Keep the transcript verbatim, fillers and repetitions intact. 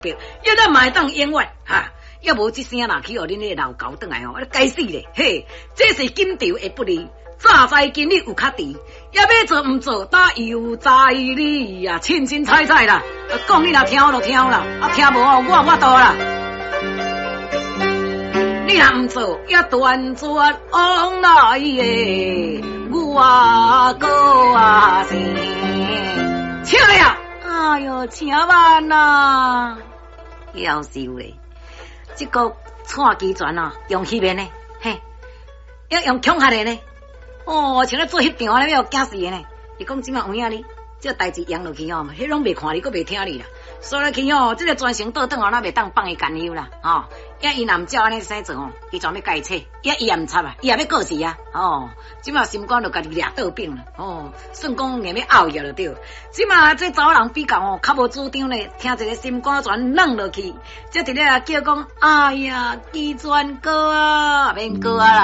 要咱买当永远哈，要无这声若去互恁个老狗转来哦，该死咧！嘿，这是金条的不利，早知今日有较迟，要要做唔做，打又在你呀，清清彩彩啦！讲你若听就听啦，啊听无哦，我我多啦。你若唔做，要断转往来耶，我个啊是，请了。哎哟，请慢啦！夭寿咧，这个蔡机船啊，用迄边呢，嘿，要用恐吓的呢。哦，像咧做翕场咧，要惊死的呢。伊讲即马有影哩，这代志扬落去哦，迄拢袂看你，佫袂听你啦。所以去哦，这个专程倒转哦，那袂当放伊干休啦，哦。呀，伊若唔照安尼生做哦，伊专要改册，呀，伊也唔插啊，伊也要告辞啊，哦。即马心肝就家己掠倒病了，哦，算讲硬要拗摇了对。即马这查某人比较哦，较无主张咧，听一个心肝全冷落去，这伫咧叫讲，哎呀，机船哥啊，免哥啊啦。